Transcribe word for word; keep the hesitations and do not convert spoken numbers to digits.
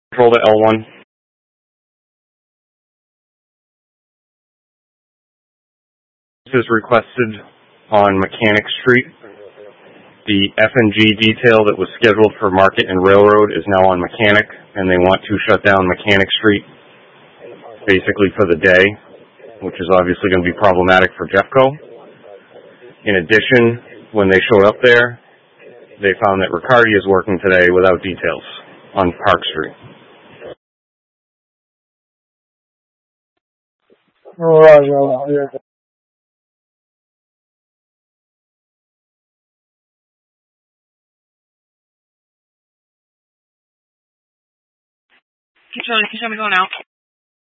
Control to L one. This is requested on Mechanic Street. The F and G detail that was scheduled for Market and Railroad is now on Mechanic, and they want to shut down Mechanic Street basically for the day, which is obviously going to be problematic for Jeffco. In addition, when they showed up there, they found that Riccardi is working today without details on Park Street. Right, right, yeah. Keep showing, keep showing me going out.